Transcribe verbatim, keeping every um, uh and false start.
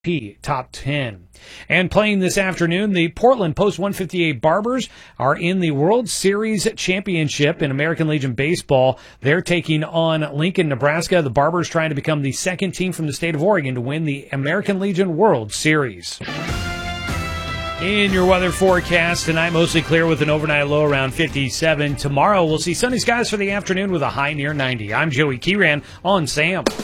P Top ten. And playing this afternoon, the Portland Post one fifty-eight Barbers are in the World Series Championship in American Legion Baseball. They're taking on Lincoln, Nebraska. The Barbers trying to become the second team from the state of Oregon to win the American Legion World Series. In your weather forecast tonight, mostly clear with an overnight low around fifty-seven. Tomorrow, we'll see sunny skies for the afternoon with a high near ninety. I'm Joey Kieran on SAM.